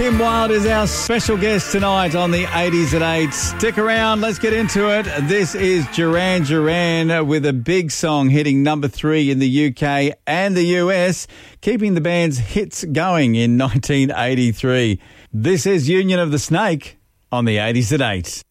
Kim Wilde is our special guest tonight on the 80s at 8. Stick around, let's get into it. This is Duran Duran with a big song hitting number 3 in the UK and the US, keeping the band's hits going in 1983. This is Union of the Snake on the 80s at 8.